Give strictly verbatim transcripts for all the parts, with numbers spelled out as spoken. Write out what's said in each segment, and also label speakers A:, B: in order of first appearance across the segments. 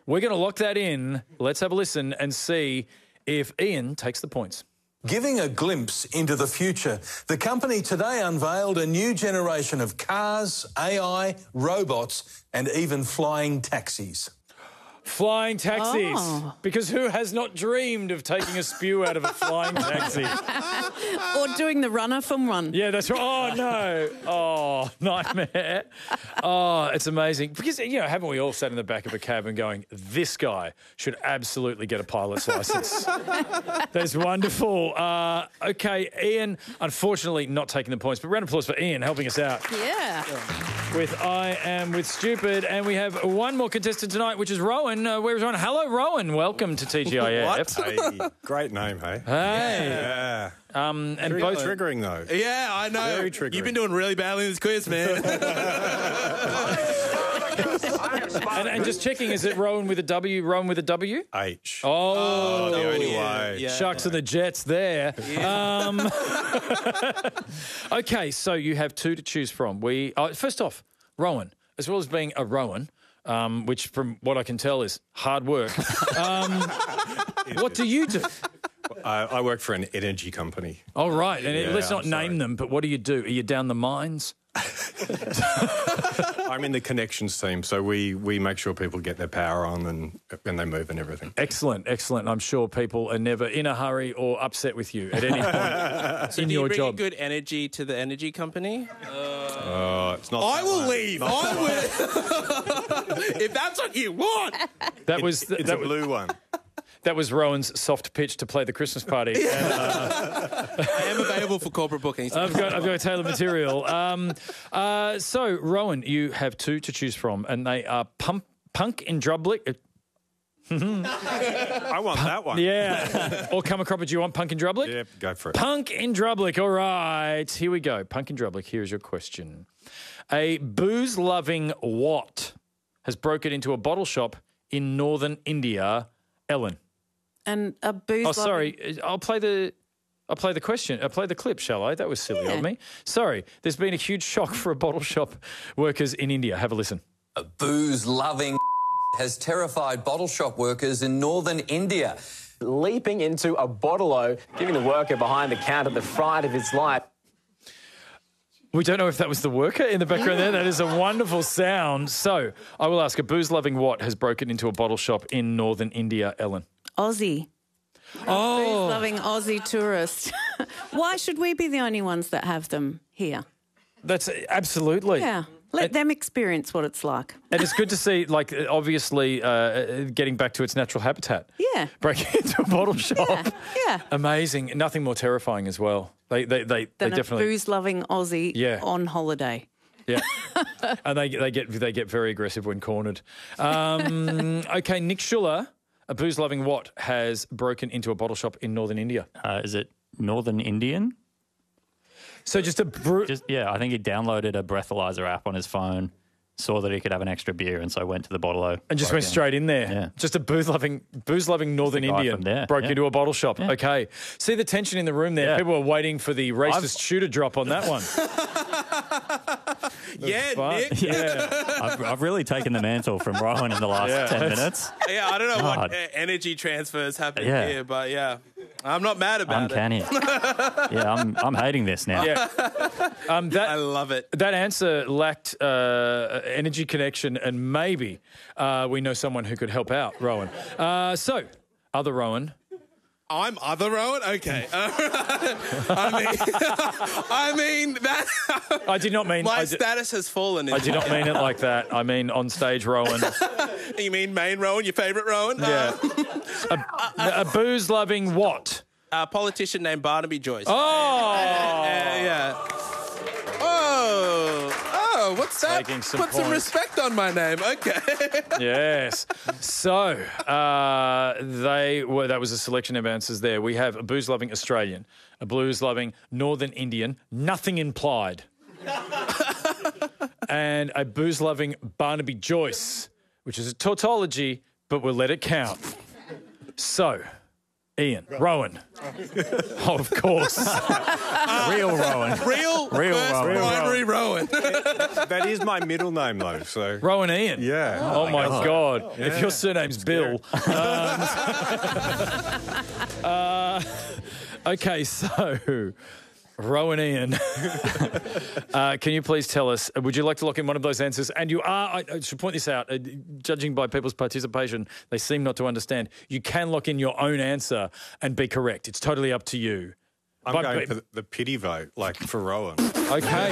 A: We're going to lock that in. Let's have a listen and see if Ian takes the points.
B: Giving a glimpse into the future, the company today unveiled a new generation of cars, A I, robots and even flying taxis.
A: Flying taxis.
C: Oh.
A: Because who has not dreamed of taking a spew out of a flying taxi?
C: Or doing the runner from one.
A: Yeah, that's right. Oh, no. Oh, nightmare. Oh, it's amazing. Because, you know, haven't we all sat in the back of a cab and going, this guy should absolutely get a pilot's licence? That's wonderful. Uh, okay, Ian, unfortunately not taking the points, but round of applause for Ian helping us out.
C: Yeah.
A: With I Am With Stupid. And we have one more contestant tonight, which is Rowan. Uh, where's Rowan? Hello, Rowan. Welcome to T G I F.
D: Hey, great name, hey?
A: Hey.
D: Yeah.
A: Um, and
D: Very
A: both
D: triggering, though.
E: Yeah, I know.
D: Very triggering.
E: You've been doing really badly in this quiz, man.
A: and, and just checking, is it Rowan with a W, Rowan with a W?
D: H.
A: Oh,
D: Oh, the only
E: yeah,
D: way.
E: yeah.
A: Shucks and the Jets there. Um, okay, so you have two to choose from. We uh, First off, Rowan, as well as being a Rowan, um, which from what I can tell is hard work, um, what do you do?
D: I, I work for an energy company.
A: All right, and
D: Yeah,
A: let's not
D: I'm
A: name
D: sorry.
A: them, but what do you do? Are you down the mines?
D: I'm in the connections team, so we, we make sure people get their power on and, and they move and everything.
A: Excellent, excellent. I'm sure people are never in a hurry or upset with you at any point
E: So
A: in
E: do you
A: your
E: bring
A: job.
E: good energy to the energy company?
D: Uh, it's not.
E: I
D: that
E: will
D: way.
E: leave. I will. If that's what you want.
A: That was
D: It's, it's
A: that
D: a
A: was-
D: blue one.
A: That was Rowan's soft pitch to play the Christmas party. And, uh,
E: I am available for corporate bookings.
A: I've got I've got tailored material. Um, uh, so, Rowan, you have two to choose from, and they are pump, Punk in Drublic.
D: I want that one.
A: Yeah. Or come across, do you want Punk in Drublic?
D: Yep, go for it.
A: Punk in Drublic. All right. Here we go. Punk in Drublic. Here's your question. A booze-loving what has broken into a bottle shop in northern India? Ellen.
C: And a booze.
A: Oh, sorry. I'll play the... I'll play the question. I'll play the clip, shall I? That was silly
C: Yeah.
A: of me. Sorry. There's been a huge shock for bottle shop workers in India. Have a listen.
F: A booze-loving has terrified bottle shop workers in northern India.
G: Leaping into a bottle-o, giving the worker behind the counter the fright of his life.
A: We don't know if that was the worker in the background there. That is a wonderful sound. So I will ask, a booze-loving what has broken into a bottle shop in northern India, Ellen?
C: Aussie.
A: Oh.
C: Booze-loving Aussie tourist. Why should we be the only ones that have them here?
A: That's absolutely.
C: Yeah. Let
A: And-
C: them experience what it's like.
A: And it's good to see, like, obviously uh, getting back to its natural habitat.
C: Yeah.
A: Breaking into a bottle shop.
C: Yeah, yeah.
A: Amazing. Nothing more terrifying as well. They they they, they
C: Than a
A: definitely
C: booze-loving Aussie
A: Yeah.
C: on holiday.
A: yeah. And they they get they get very aggressive when cornered. Um, okay, Nick Schuller, a booze-loving what has broken into a bottle shop in northern India?
H: Uh, is it Northern Indian?
A: So just a bru-
H: Just yeah, I think he downloaded a breathalyzer app on his phone, saw that he could have an extra beer, and so went to the bottle-o.
A: and just
H: broke
A: went
H: in.
A: straight in there.
H: Yeah.
A: Just a booze-loving booze-loving northern
H: guy
A: Indian
H: from there,
A: broke
H: yeah.
A: into a bottle shop.
H: Yeah.
A: Okay. See the tension in the room there.
H: Yeah.
A: People were waiting for the racist
H: I've-
A: shooter drop on that one.
E: yeah,
A: But-
E: Nick.
A: yeah.
H: I've, I've really taken the mantle from Rowan in the last
A: Yeah.
H: ten minutes.
E: Yeah, I don't know what
H: God.
E: uh, energy transfers happening
H: Yeah.
E: here, but yeah, I'm not mad about
H: Uncanny. yeah, I'm I'm hating this now.
A: Yeah. Um,
E: it.
A: that
E: I love it.
A: That answer lacked uh, energy connection, and maybe uh, we know someone who could help out, Rowan. Uh, so, other Rowan.
E: I'm other Rowan? Okay. I mean, I mean that.
A: I did not mean.
E: My
A: I, di-
E: status has fallen. in
A: I did not
E: life.
A: mean it like that. I mean on stage, Rowan.
E: You mean main Rowan, your favourite Rowan?
A: Yeah.
E: Uh,
A: a, a booze-loving what?
E: a politician named Barnaby Joyce.
A: Oh.
E: Uh, yeah. Oh. Oh, what's that?
A: Taking some
E: Put some
A: points.
E: respect on my name. Okay.
A: Yes. So uh, they were. That was a selection of answers there. We have a booze-loving Australian, a blues-loving Northern Indian, nothing implied, and a booze-loving Barnaby Joyce, which is a tautology, but we'll let it count. So, Ian. Rowan. Oh, of course.
H: Real Rowan.
E: Real,
H: Real
E: first
H: Rowan.
E: primary Rowan.
D: That is my middle name, though. So
A: Rowan Ian.
D: yeah.
A: Oh, my God. If your surname's Bill. Um, uh, okay, so Rowan Ian. uh, can you please tell us, would you like to lock in one of those answers? And you are, I, I should point this out, uh, judging by people's participation, they seem not to understand. You can lock in your own answer and be correct. It's totally up to you.
D: I'm
A: But-
D: going
A: but-
D: for the pity vote, like for Rowan.
A: Okay.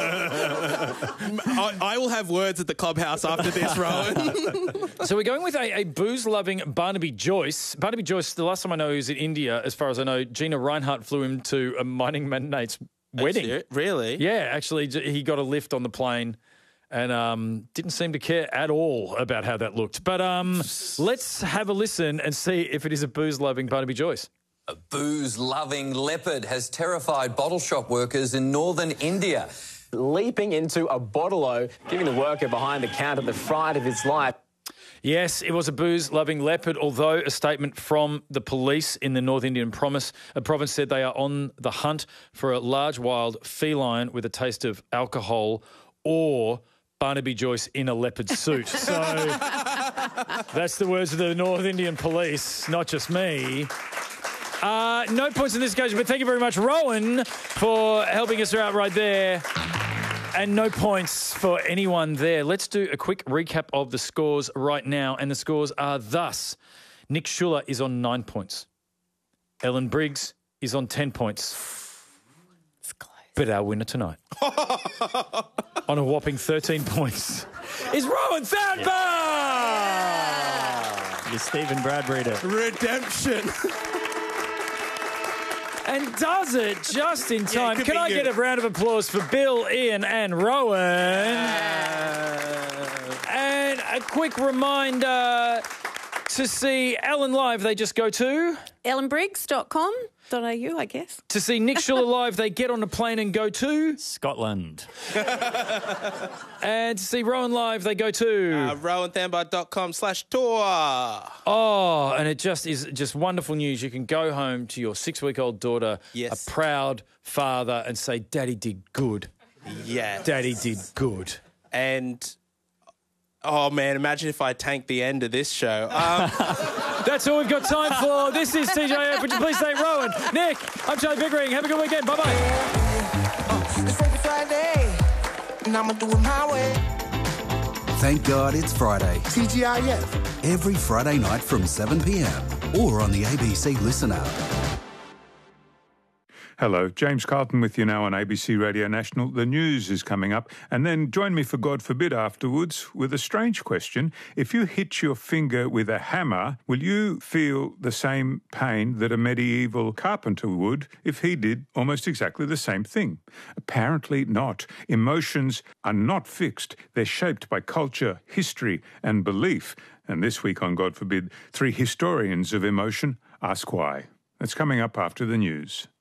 E: I, I will have words at the clubhouse after this, Rowan.
A: So we're going with a, a booze-loving Barnaby Joyce. Barnaby Joyce, the last time I know, he was in India. As far as I know, Gina Reinhardt flew him to a mining magnate's wedding.
E: Really?
A: Yeah, actually, j- he got a lift on the plane and um, didn't seem to care at all about how that looked. But um, let's have a listen and see if it is a booze-loving Barnaby Joyce.
F: A booze-loving leopard has terrified bottle shop workers in northern India.
G: Leaping into a bottle-o, giving the worker behind the counter the fright of its life.
A: Yes, it was a booze-loving leopard, although a statement from the police in the North Indian province, a province said they are on the hunt for a large wild feline with a taste of alcohol or Barnaby Joyce in a leopard suit. So that's the words of the North Indian police, not just me. Uh, no points in this occasion, but thank you very much, Rowan, for helping us out right there. And no points for anyone there. Let's do a quick recap of the scores right now. And the scores are thus. Nick Schuller is on nine points. Ellen Briggs is on ten points.
C: It's close.
A: But our winner tonight, on a whopping thirteen points, is Rowan Thadbar!
H: Yeah. You're Stephen Bradbury.
E: Redemption.
A: And does it just in
E: Yeah, it
A: time.
E: could
A: Can
E: be
A: I
E: you.
A: get a round of applause for Bill, Ian and Rowan? And a quick reminder, to see Ellen live, they just go to...
C: ellen briggs dot com dot a u, I guess.
A: To see Nick Schuller live, they get on a plane and go to...
H: Scotland.
A: And to see Rowan live, they go to...
E: Uh, rowan thambar dot com slash tour.
A: Oh, and it just is just wonderful news. You can go home to your six-week-old daughter,
E: Yes.
A: a proud father, and say, Daddy did good.
E: Yeah.
A: Daddy did good.
E: And, oh, man, imagine if I tanked the end of this show. Um,
A: That's all we've got time for. This is T J F. Would you please say Rowan? Nick, I'm Charlie Pickering. Have a good weekend. Bye-bye.
I: It's every Friday, and I'ma do it my way.
J: Thank God it's Friday.
I: T G I F.
J: Every Friday night from seven p m or on the A B C Listen app.
K: Hello, James Carlton with you now on A B C Radio National. The news is coming up, and then join me for God forbid afterwards with a strange question. If you hit your finger with a hammer, will you feel the same pain that a medieval carpenter would if he did almost exactly the same thing? Apparently not. Emotions are not fixed. They're shaped by culture, history, and belief. And this week on God forbid, three historians of emotion ask why. That's coming up after the news.